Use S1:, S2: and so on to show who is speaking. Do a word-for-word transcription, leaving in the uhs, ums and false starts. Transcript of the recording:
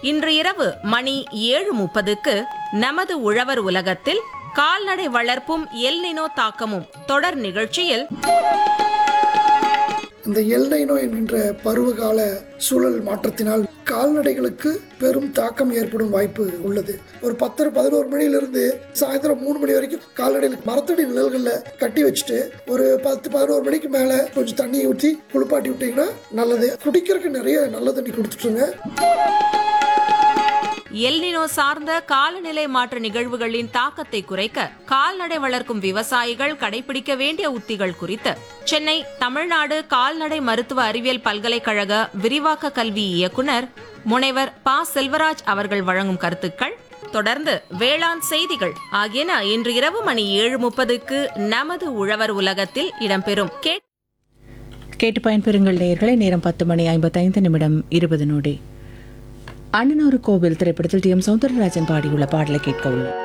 S1: இன்று இரவு மணி ஏழு முப்பதுக்கு நமது உழவர் உலகத்தில் கால்நடை வளர்ப்பும் எல்னினோ தாக்கமும் தொடர் நிகழ்ச்சியில்
S2: இந்த எல்னினோ என்கின்ற பருவகால சூழல் மாற்றத்தினால் கால்நடைகளுக்கு பெரும் தாக்கம் ஏற்படும் வாய்ப்பு உள்ளது. ஒரு பத்தரை பதினோரு மணிலிருந்து சாயந்தரம் மூணு மணி வரைக்கும் கால்நடைகளுக்கு மரத்தடி நிழல்களில் கட்டி வச்சுட்டு ஒரு பத்து பதினோரு மணிக்கு மேலே கொஞ்சம் தண்ணியை ஊற்றி குளிப்பாட்டி விட்டீங்கன்னா நல்லது. குடிக்கிறதுக்கு நிறைய நல்ல தண்ணி கொடுத்துட்டுருங்க.
S1: எல்னினோ சார்ந்த காலநிலை மாற்ற நிகழ்வுகளின் தாக்கத்தை குறைக்க கால்நடை வளர்க்கும் விவசாயிகள் கடைபிடிக்க வேண்டிய உத்திகள் குறித்து சென்னை தமிழ்நாடு கால்நடை மருத்துவ அறிவியல் பல்கலைக்கழக விரிவாக்க கல்வி இயக்குனர் முனைவர் ப செல்வராஜ் அவர்கள் வழங்கும் கருத்துக்கள், தொடர்ந்து வேளாண் செய்திகள் ஆகியன இன்று இரவு மணி ஏழு முப்பதுக்கு நமது உழவர் உலகத்தில் இடம்பெறும்.
S3: கேட்டு பயன்பெறுங்கள் நேயர்களை. நேரம் பத்து மணி ஐம்பத்தைந்து நிமிடம் இருபது நொடி. அண்ணனூர் கோவில் திரைப்படத்தில் டி எம் சௌந்தரராஜன் பாடியுள்ள பாடலை கேட்க உள்ளோம்.